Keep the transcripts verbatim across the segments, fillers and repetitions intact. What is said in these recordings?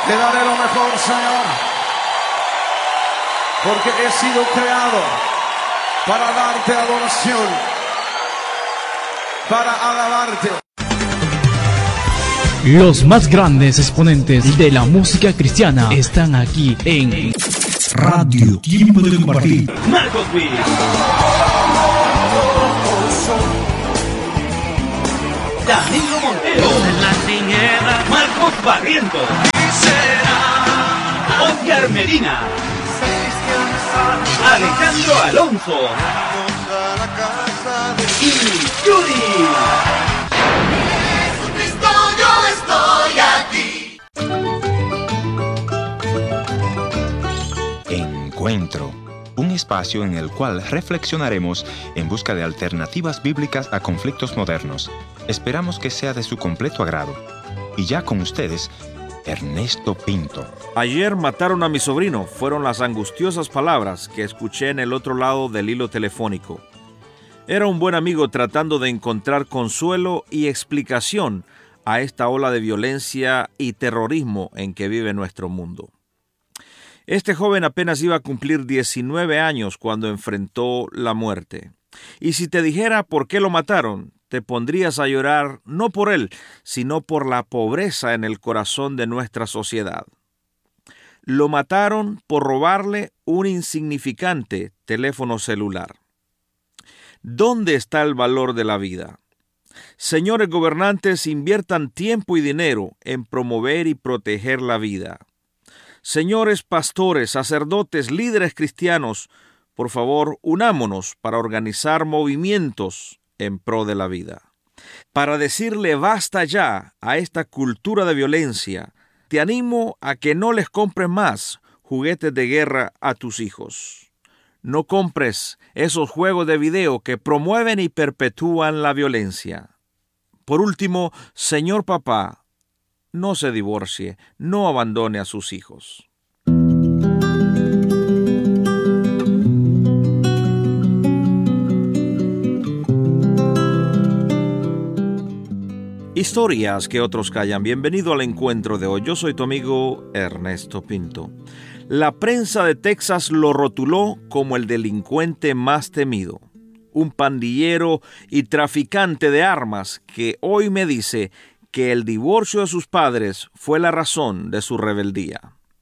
Te daré lo mejor, Señor, porque he sido creado para darte adoración, para alabarte. Los más grandes exponentes de la música cristiana están aquí en Radio Tiempo de Compartir. Marcos Witt. Danilo Montero. En la tiniebla. Marcos Barrientos. Oscar Medina. Alejandro Alonso. Y Yuri. Jesucristo, yo estoy aquí. Encuentro, un espacio en el cual reflexionaremos en busca de alternativas bíblicas a conflictos modernos. Esperamos que sea de su completo agrado. Y ya con ustedes, Ernesto Pinto. Ayer mataron a mi sobrino, fueron las angustiosas palabras que escuché en el otro lado del hilo telefónico. Era un buen amigo tratando de encontrar consuelo y explicación a esta ola de violencia y terrorismo en que vive nuestro mundo. Este joven apenas iba a cumplir diecinueve años cuando enfrentó la muerte. Y si te dijera por qué lo mataron, te pondrías a llorar no por él, sino por la pobreza en el corazón de nuestra sociedad. Lo mataron por robarle un insignificante teléfono celular. ¿Dónde está el valor de la vida? Señores gobernantes, inviertan tiempo y dinero en promover y proteger la vida. Señores pastores, sacerdotes, líderes cristianos, por favor, unámonos para organizar movimientos en pro de la vida. Para decirle basta ya a esta cultura de violencia, te animo a que no les compres más juguetes de guerra a tus hijos. No compres esos juegos de video que promueven y perpetúan la violencia. Por último, señor papá, no se divorcie, no abandone a sus hijos. Historias que otros callan. Bienvenido al encuentro de hoy. Yo soy tu amigo Ernesto Pinto. La prensa de Texas lo rotuló como el delincuente más temido. Un pandillero y traficante de armas que hoy me dice que el divorcio de sus padres fue la razón de su rebeldía.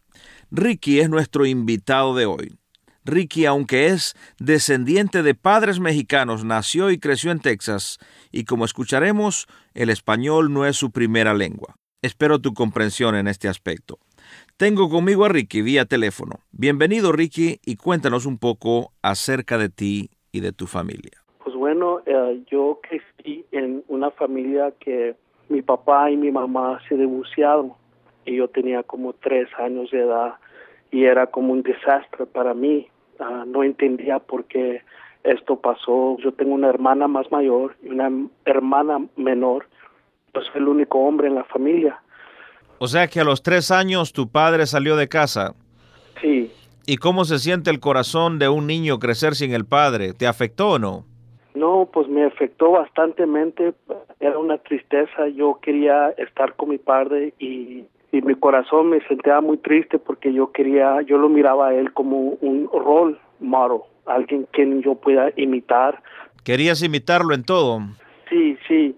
Ricky es nuestro invitado de hoy. Ricky, aunque es descendiente de padres mexicanos, nació y creció en Texas, y como escucharemos, el español no es su primera lengua. Espero tu comprensión en este aspecto. Tengo conmigo a Ricky vía teléfono. Bienvenido, Ricky, y cuéntanos un poco acerca de ti y de tu familia. Pues bueno, eh, yo crecí en una familia que mi papá y mi mamá se divorciaron, y yo tenía como tres años de edad, y era como un desastre para mí. Uh, no entendía por qué esto pasó. Yo tengo una hermana más mayor y una hermana menor. Yo soy el único hombre en la familia. O sea que a los tres años tu padre salió de casa. Sí. ¿Y cómo se siente el corazón de un niño crecer sin el padre? ¿Te afectó o no? No, pues me afectó bastantemente. Era una tristeza. Yo quería estar con mi padre y... y mi corazón me sentía muy triste porque yo quería, yo lo miraba a él como un role model, alguien quien yo pueda imitar. ¿Querías imitarlo en todo? Sí, sí,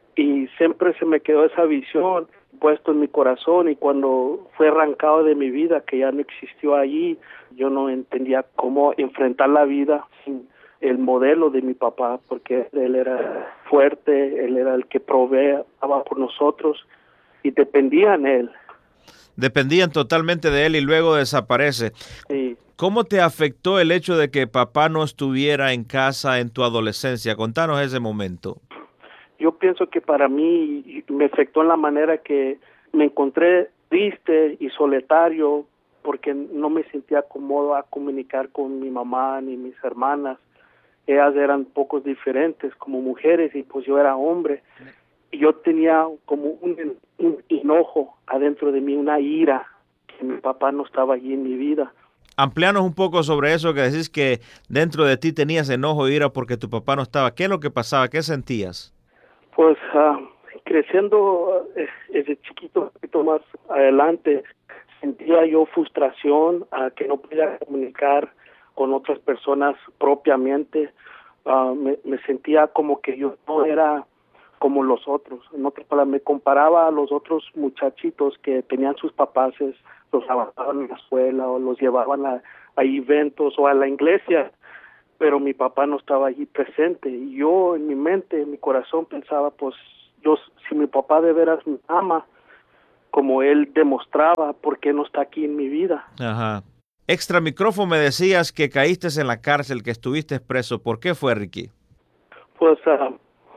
y siempre se me quedó esa visión puesto en mi corazón, y cuando fue arrancado de mi vida, que ya no existió allí, yo no entendía cómo enfrentar la vida sin el modelo de mi papá, porque él era fuerte, él era el que proveía por nosotros y dependía en él. Dependían totalmente de él y luego desaparece. Sí. ¿Cómo te afectó el hecho de que papá no estuviera en casa en tu adolescencia? Contanos ese momento. Yo pienso que para mí me afectó en la manera que me encontré triste y solitario porque no me sentía cómodo a comunicar con mi mamá ni mis hermanas. Ellas eran pocos diferentes como mujeres y pues yo era hombre. Y yo tenía como un, un enojo adentro de mí, una ira, que mi papá no estaba allí en mi vida. Amplíanos un poco sobre eso, que decís que dentro de ti tenías enojo e ira porque tu papá no estaba. ¿Qué es lo que pasaba? ¿Qué sentías? Pues uh, creciendo uh, desde chiquito, un poquito más adelante, sentía yo frustración, uh, que no podía comunicar con otras personas propiamente. Uh, me, me sentía como que yo no era como los otros. En otras palabras, me comparaba a los otros muchachitos que tenían sus papás, los llevaban a la escuela o los llevaban a, a eventos o a la iglesia, pero mi papá no estaba allí presente. Y yo en mi mente, en mi corazón pensaba, pues yo, si mi papá de veras me ama, como él demostraba, ¿por qué no está aquí en mi vida? Ajá. Extra micrófono me decías que caíste en la cárcel, que estuviste preso. ¿Por qué fue, Ricky? Pues uh,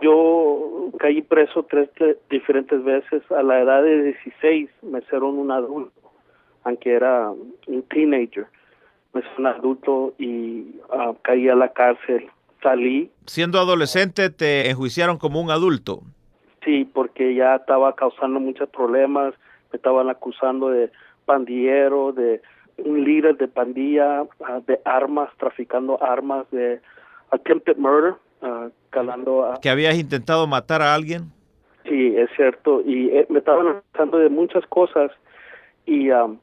yo caí preso tres tre- diferentes veces. A la edad de dieciséis me hicieron un adulto, aunque era un teenager. Me hicieron un adulto y uh, caí a la cárcel. Salí. Siendo adolescente te enjuiciaron como un adulto. Sí, porque ya estaba causando muchos problemas. Me estaban acusando de pandillero, de un líder de pandilla, uh, de armas, traficando armas, de attempted murder, uh, calando a... ¿Que habías intentado matar a alguien? Sí, es cierto, y eh, me estaban acusando de muchas cosas, y um,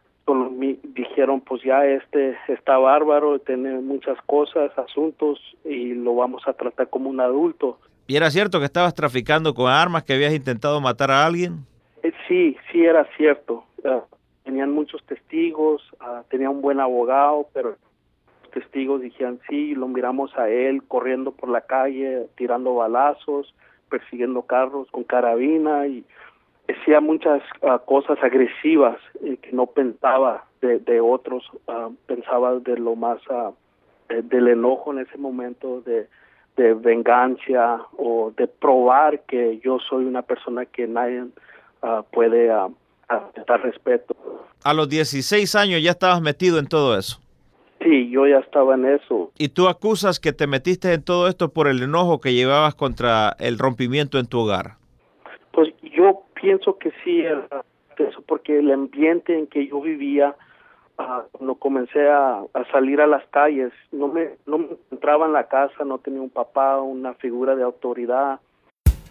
me dijeron, pues ya este está bárbaro, tiene muchas cosas, asuntos, y lo vamos a tratar como un adulto. ¿Y era cierto que estabas traficando con armas, que habías intentado matar a alguien? Eh, sí, sí era cierto. Uh, tenían muchos testigos, uh, tenía un buen abogado, pero los testigos dijeron sí, lo miramos a él corriendo por la calle, tirando balazos, persiguiendo carros con carabina y hacía muchas uh, cosas agresivas eh, que no pensaba de, de otros, uh, pensaba de lo más, uh, de, del enojo en ese momento, de, de venganza o de probar que yo soy una persona que nadie uh, puede uh, dar respeto. A los dieciséis años ya estabas metido en todo eso. Sí, yo ya estaba en eso. ¿Y tú acusas que te metiste en todo esto por el enojo que llevabas contra el rompimiento en tu hogar? Pues yo pienso que sí, eso porque el ambiente en que yo vivía, uh, cuando comencé a, a salir a las calles, no me, no me encontraba en la casa, no tenía un papá, una figura de autoridad,